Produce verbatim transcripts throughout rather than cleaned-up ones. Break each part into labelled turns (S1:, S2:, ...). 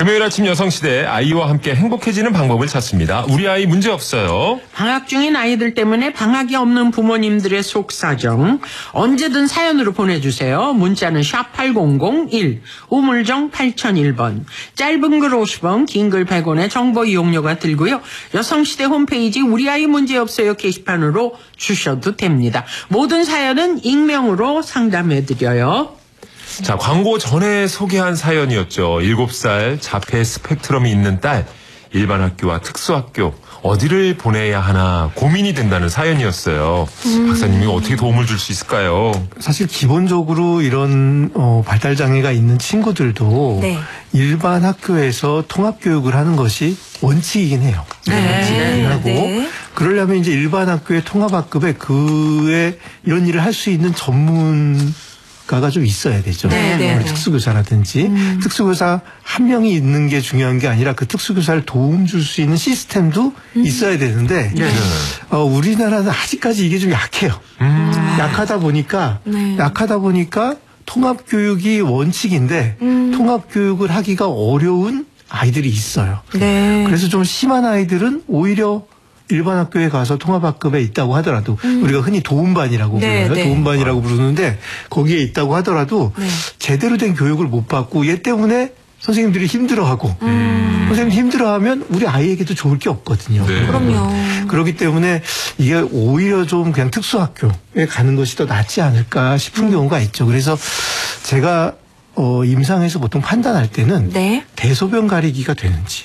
S1: 금요일 아침 여성시대 아이와 함께 행복해지는 방법을 찾습니다. 우리 아이 문제없어요.
S2: 방학 중인 아이들 때문에 방학이 없는 부모님들의 속사정 언제든 사연으로 보내주세요. 문자는 샵 팔공공일, 우물정 팔공공일 번. 짧은 글 오십 원, 긴 글 백 원의 정보 이용료가 들고요. 여성시대 홈페이지 우리 아이 문제없어요 게시판으로 주셔도 됩니다. 모든 사연은 익명으로 상담해드려요.
S1: 자, 광고 전에 소개한 사연이었죠. 일곱 살 자폐 스펙트럼이 있는 딸, 일반 학교와 특수학교 어디를 보내야 하나 고민이 된다는 사연이었어요. 음. 박사님이 어떻게 도움을 줄 수 있을까요?
S3: 사실 기본적으로 이런 어, 발달장애가 있는 친구들도 네. 일반 학교에서 통합교육을 하는 것이 원칙이긴 해요.
S2: 네.
S3: 원칙이긴 하고 네. 그러려면 이제 일반 학교의 통합학급에 그에 이런 일을 할 수 있는 전문 가가 좀 있어야 되죠.
S2: 네, 네.
S3: 특수교사라든지 음. 특수교사 한 명이 있는 게 중요한 게 아니라 그 특수교사를 도움 줄 수 있는 시스템도 음. 있어야 되는데 네. 어, 우리나라는 아직까지 이게 좀 약해요. 음. 약하다 보니까 네. 약하다 보니까 통합교육이 원칙인데 음. 통합교육을 하기가 어려운 아이들이 있어요. 네. 그래서 좀 심한 아이들은 오히려 일반 학교에 가서 통합학급에 있다고 하더라도 음. 우리가 흔히 도움반이라고 네, 불러요. 네. 도움반이라고 부르는데 거기에 있다고 하더라도 네. 제대로 된 교육을 못 받고 얘 때문에 선생님들이 힘들어하고 음. 선생님 힘들어하면 우리 아이에게도 좋을 게 없거든요.
S4: 네. 그럼요.
S3: 그렇기 때문에 이게 오히려 좀 그냥 특수학교에 가는 것이 더 낫지 않을까 싶은 음. 경우가 있죠. 그래서 제가 어, 임상에서 보통 판단할 때는 네. 대소변 가리기가 되는지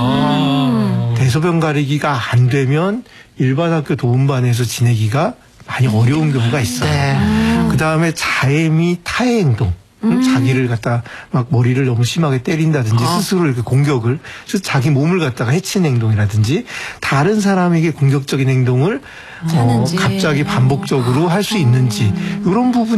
S3: 아. 대소변 가리기가 안 되면 일반 학교 도움반에서 지내기가 많이 어려운 경우가 있어요. 네. 그 다음에 자해미 타해 행동. 음. 자기를 갖다 막 머리를 너무 심하게 때린다든지 아. 스스로 이렇게 공격을 자기 몸을 갖다가 해치는 행동이라든지 다른 사람에게 공격적인 행동을 어, 갑자기 반복적으로 할 수 있는지 이런 부분